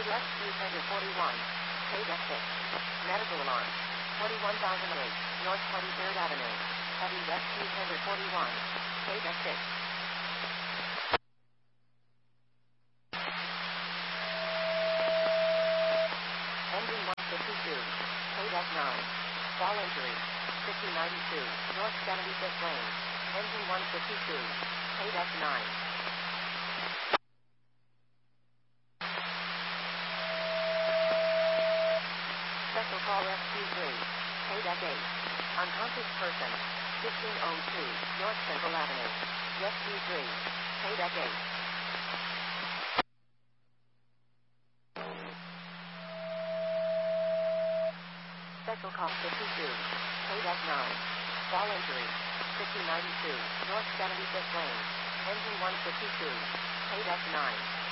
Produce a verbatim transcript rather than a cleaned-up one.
Rescue Center forty-one. Paydeck six. Medical alarm. twenty-one thousand eight. North twenty-third Avenue. Heavy Rescue Center forty-one. Paydeck six. Engine one fifty-two. Paydeck nine. Fall injury. fifty ninety-two. North seventy-fifth Lane. Engine one fifty-two. Paydeck nine. Special call Rescue three. Paydeck eight. Unconscious person. fifteen oh two. North Central Avenue. Rescue three. Paydeck eight. Special call fifty-two. Paydeck nine. Fall injury. fifty ninety-two. North seventy-fifth Lane. Engine one fifty-two. Paydeck nine.